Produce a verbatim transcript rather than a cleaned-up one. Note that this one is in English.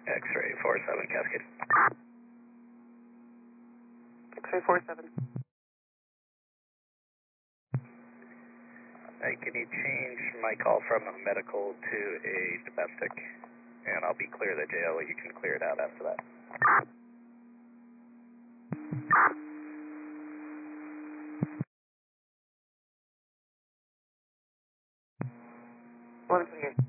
X-ray four seven Cascade. X-ray four seven. Hey, can you change my call from a medical to a domestic? And I'll be clear the jail. You can clear it out after that. eleven twenty-eight.